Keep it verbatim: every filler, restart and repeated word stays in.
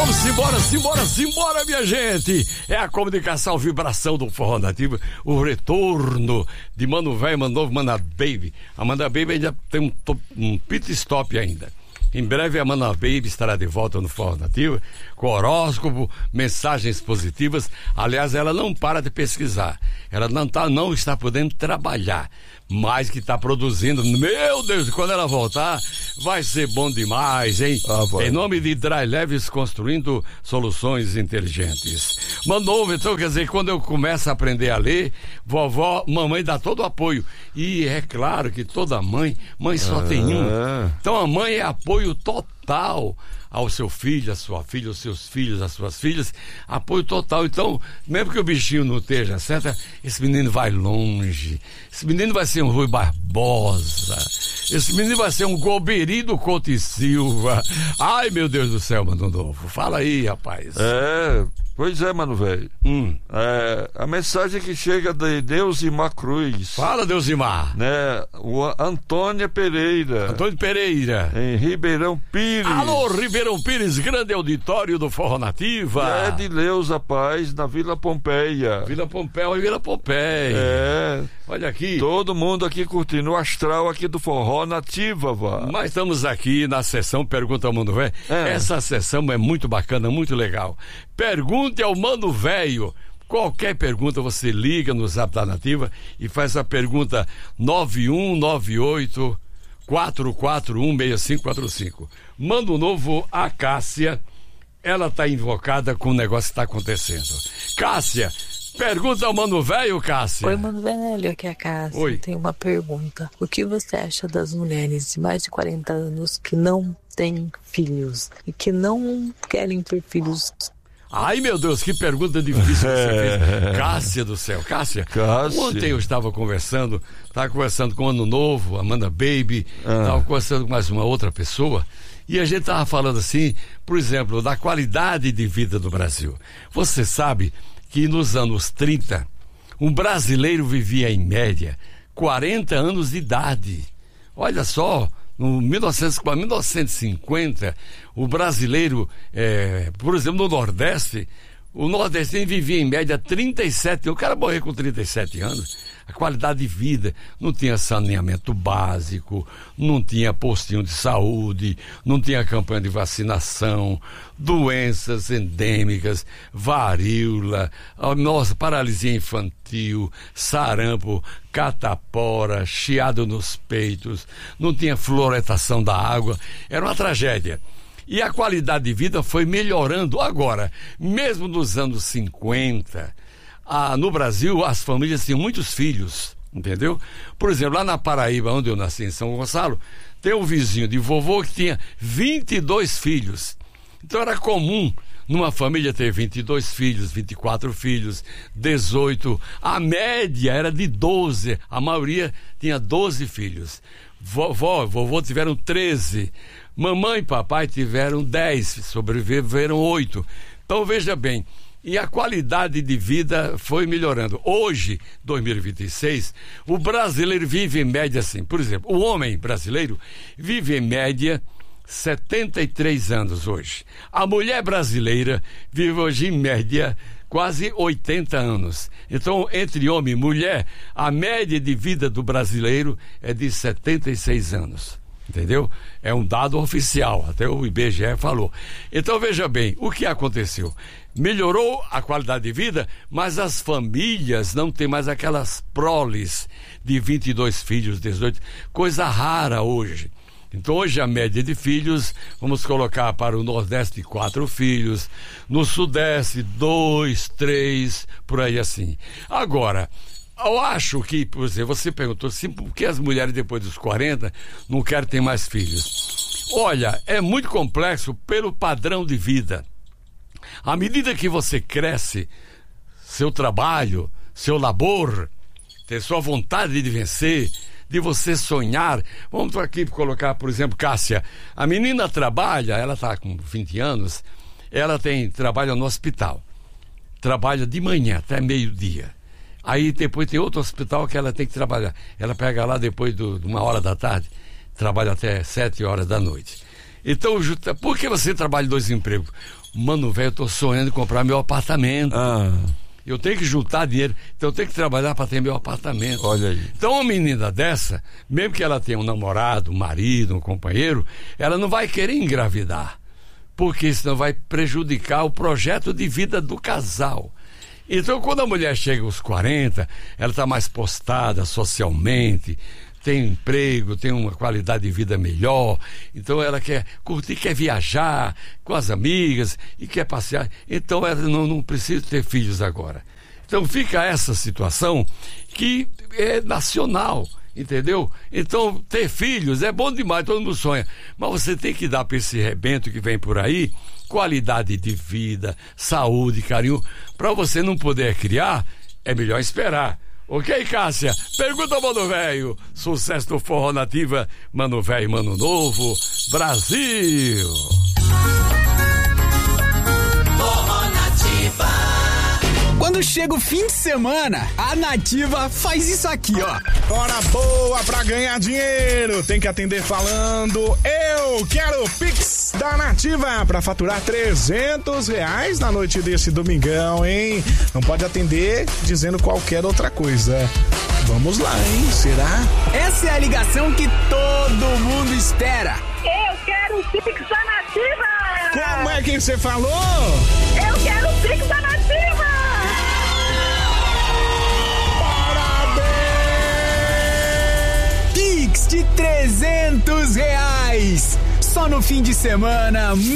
Vamos embora, simbora, simbora, minha gente. É a comunicação, vibração do Forró Nativo, o retorno de Mano Velho, Mano Novo, Mana Baby. A Mana Baby ainda tem um, top, um pit stop ainda. Em breve a Mana Baby estará de volta no Forró Nativo, com horóscopo, mensagens positivas. Aliás, ela não para de pesquisar. Ela não, tá, não está podendo trabalhar, mas que está produzindo. Meu Deus, quando ela voltar, vai ser bom demais, hein? Ah, em nome de Dry Leves, construindo soluções inteligentes. Mandou, então, quer dizer, quando eu começo a aprender a ler, vovó, mamãe dá todo o apoio. E é claro que toda mãe, mãe só ah. tem um. Então a mãe é apoio total ao seu filho, à sua filha, aos seus filhos, às suas filhas, apoio total. Então, mesmo que o bichinho não esteja certo, esse menino vai longe, esse menino vai ser um Rui Barbosa, esse menino vai ser um Golbery do Couto e Silva. Ai, meu Deus do céu, Mano Novo, fala aí, rapaz. É, pois é, Mano Velho. Hum. É, a mensagem que chega de Deusimar Cruz. Fala, Deusimar. Né, o Antônia Pereira. Antônio Pereira. Em Ribeirão Pires. Alô, Ribeirão Pires, grande auditório do Forró Nativa. É de Leusa Paz, na Vila Pompeia. Vila Pompeia, Vila Pompeia. É. Olha aqui. Todo mundo aqui curtindo o astral aqui do Forró Nativa, vá. Mas estamos aqui na sessão Pergunta ao Mano Velho. É. Essa sessão é muito bacana, muito legal. Pergunte ao Mano Velho. Qualquer pergunta você liga no Zap da Nativa e faz a pergunta nove um nove oito quatro quatro um seis cinco quatro cinco. Manda novo a Cássia. Ela está invocada com o negócio que está acontecendo. Cássia, pergunta ao Mano Velho, Cássia. Oi, Mano Velho, aqui é a Cássia. Oi. Tenho uma pergunta. O que você acha das mulheres de mais de quarenta anos que não têm filhos e que não querem ter filhos? Ai, meu Deus, que pergunta difícil você fez. Cássia do céu, Cássia. Cássia. Ontem eu estava conversando, estava conversando com o Ano Novo, Amanda Baby, estava ah. conversando com mais uma outra pessoa, e a gente estava falando assim, por exemplo, da qualidade de vida do Brasil. Você sabe que nos anos trinta, um brasileiro vivia em média quarenta anos de idade. Olha só, no mil novecentos e cinquenta, o brasileiro, é, por exemplo, no Nordeste, o nordestino vivia em média trinta e sete anos. O cara morreu com trinta e sete anos. A qualidade de vida, não tinha saneamento básico, não tinha postinho de saúde, não tinha campanha de vacinação, doenças endêmicas, varíola, nossa, paralisia infantil, sarampo, catapora, chiado nos peitos, não tinha fluoretação da água, era uma tragédia. E a qualidade de vida foi melhorando. Agora, mesmo nos anos cinquenta, ah, no Brasil as famílias tinham muitos filhos, entendeu? Por exemplo, lá na Paraíba, onde eu nasci, em São Gonçalo, tem um vizinho de vovô que tinha vinte e dois filhos. Então era comum numa família ter vinte e dois filhos, vinte e quatro filhos, dezoito. A média era de doze, a maioria tinha doze filhos. Vovó e vovô tiveram treze. Mamãe e papai tiveram dez, sobreviveram oito. Então veja bem, e a qualidade de vida foi melhorando. Hoje, dois mil e vinte e seis, o brasileiro vive em média assim. Por exemplo, o homem brasileiro vive em média setenta e três anos hoje. A mulher brasileira vive hoje em média quase oitenta anos. Então, entre homem e mulher, a média de vida do brasileiro é de setenta e seis anos. Entendeu? É um dado oficial, até o I B G E falou. Então veja bem, o que aconteceu? Melhorou a qualidade de vida, mas as famílias não têm mais aquelas proles de vinte e dois filhos, dezoito, coisa rara hoje. Então hoje a média de filhos, vamos colocar para o Nordeste quatro filhos, no Sudeste dois, três, por aí assim. Agora, eu acho que, por exemplo, você perguntou assim, por que as mulheres depois dos quarenta não querem ter mais filhos? Olha, é muito complexo pelo padrão de vida. À medida que você cresce, seu trabalho, seu labor, ter sua vontade de vencer, de você sonhar. Vamos aqui colocar, por exemplo, Cássia. A menina trabalha, ela está com vinte anos, ela tem trabalho no hospital. Trabalha de manhã até meio-dia. Aí depois tem outro hospital que ela tem que trabalhar. Ela pega lá depois do, de uma hora da tarde, trabalha até sete horas da noite. Então, por que você trabalha em dois empregos? Mano, velho, eu tô sonhando em comprar meu apartamento. Ah. Eu tenho que juntar dinheiro, então eu tenho que trabalhar para ter meu apartamento. Olha aí. Então uma menina dessa, mesmo que ela tenha um namorado, um marido, um companheiro, ela não vai querer engravidar, porque senão vai prejudicar o projeto de vida do casal. Então quando a mulher chega aos quarenta, ela está mais postada socialmente, tem emprego, tem uma qualidade de vida melhor, então ela quer curtir, quer viajar com as amigas e quer passear, então ela não, não precisa ter filhos agora. Então fica essa situação que é nacional, entendeu? Então ter filhos é bom demais, todo mundo sonha, mas você tem que dar para esse rebento que vem por aí qualidade de vida, saúde, carinho. Para você não poder criar, é melhor esperar. Ok, Cássia? Pergunta, Mano Velho. Sucesso do Forró Nativa, Mano Velho, Mano Novo, Brasil. Forró Nativa. Quando chega o fim de semana, a Nativa faz isso aqui, ó. Hora boa pra ganhar dinheiro. Tem que atender falando: eu quero o Pix da Nativa pra faturar trezentos reais na noite desse domingão, hein? Não pode atender dizendo qualquer outra coisa. Vamos lá, hein? Será? Essa é a ligação que todo mundo espera. Eu quero o Pix da Nativa! Como é que você falou? Eu quero o Pix da Nativa! Pix de trezentos reais. Só no fim de semana.